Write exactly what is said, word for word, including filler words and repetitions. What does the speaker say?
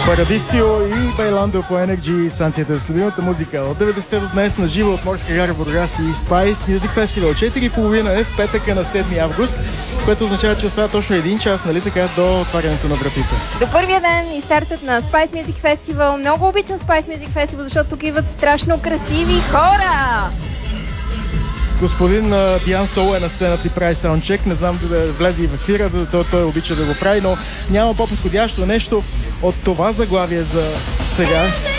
Парадисио и Байландо по Energy, станцията с любимата музика. От деветдесетте до днес на живо от Морска гара Бургас и Spice Music Festival. четири и половина е в петъка на седми август, което означава, че остава точно един час, нали така, до отварянето на вратите. До първия ден и стартът на Spice Music Festival. Много обичам Spice Music Festival, защото тук идват страшно красиви хора! Господин Диан Сол е на сцената и прави саундчек. Не знам да влезе и в ефира, да, той, той обича да го прави, но няма по-подходящо нещо от това заглавие за сега.